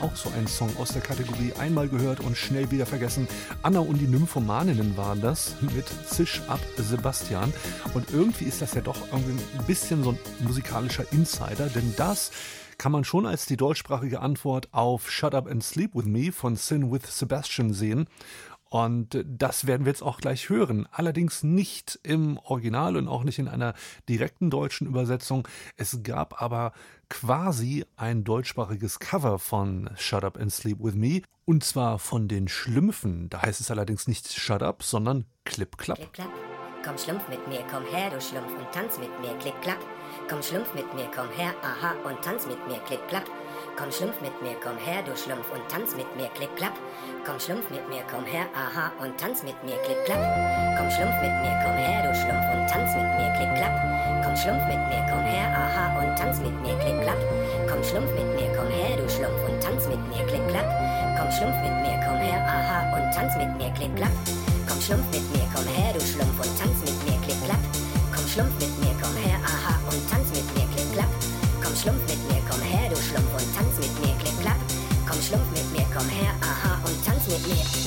auch so ein Song aus der Kategorie einmal gehört und schnell wieder vergessen. Anna und die Nymphomaninnen waren das mit Zisch ab Sebastian. Und irgendwie ist das ja doch irgendwie ein bisschen so ein musikalischer Insider, denn das kann man schon als die deutschsprachige Antwort auf Shut Up and Sleep With Me von Sin with Sebastian sehen. Und das werden wir jetzt auch gleich hören. Allerdings nicht im Original und auch nicht in einer direkten deutschen Übersetzung. Es gab aber quasi ein deutschsprachiges Cover von Shut Up and Sleep With Me. Und zwar von den Schlümpfen. Da heißt es allerdings nicht Shut Up, sondern Klipp Klapp. Klipp Klapp, komm Schlumpf mit mir, komm her, du Schlumpf, und tanz mit mir, Klipp Klapp. Komm Schlumpf mit mir, komm her, aha, und tanz mit mir, Klipp Klapp. Komm Schlumpf mit mir, komm her, du Schlumpf, und tanz mit mir, Klipp Klapp. Komm Schlumpf mit mir, komm her, aha, und tanz mit mir, Klipp Klapp. Komm Schlumpf mit mir, komm her, du Schlumpf, und tanz mit mir, Klipp Klapp. Komm Schlumpf mit mir, komm her, aha, und tanz mit mir, Klipp Klapp. Komm Schlumpf mit mir, komm her, du Schlumpf, und tanz mit mir, Klipp Klapp. Komm Schlumpf mit mir, komm her, aha, und tanz mit mir, Klipp Klapp. Komm Schlumpf mit mir, komm her, du Schlumpf, und tanz mit mir, Klipp Klapp. Komm Schlumpf mit mir, komm her, aha, und tanz mit mir, Klipp Klapp. Komm Schlumpf mit mir, komm her, du Schlumpf, und tanz mit mir, Klipp Klapp. Komm Schlumpf mit mir, komm her, aha, und tanz mit mir.